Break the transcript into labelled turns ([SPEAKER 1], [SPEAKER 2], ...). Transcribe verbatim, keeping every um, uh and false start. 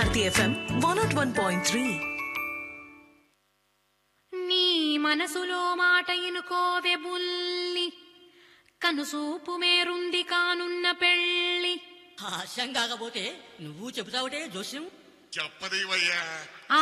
[SPEAKER 1] Bharati FM one not one point three.
[SPEAKER 2] నీ మనసులో మాట ఇనుకోవె బుల్లి, కనుసూపు మేరుంది కానున్న పెళ్ళి.
[SPEAKER 3] హాస్యం కాకపోతే నువ్వు చెబుతావుటే జోస్యం.
[SPEAKER 4] చెప్పదేవయ్యా.